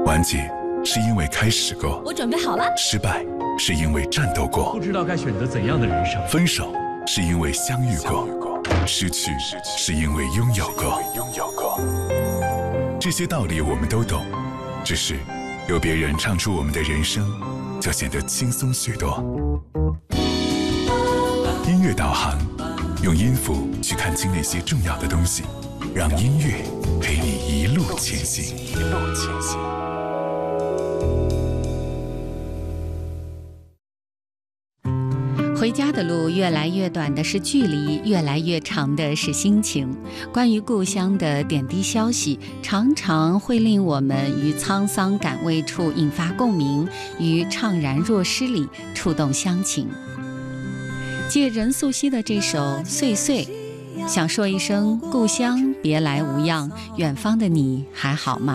完结是因为开始过， 我准备好了。 失败是因为战斗过， 不知道该选择怎样的人生。 分手是因为相遇过，失去是因为拥有过。这些道理我们都懂，只是有别人唱出我们的人生，就显得轻松许多。音乐导航，用音符去看清那些重要的东西，让音乐陪你一路前行。 回家的路越来越短的是距离，越来越长的是心情。关于故乡的点滴消息，常常会令我们于沧桑感味处引发共鸣，于怅然若失里触动乡情。借任素汐的这首《岁岁》，想说一声故乡别来无恙，远方的你还好吗？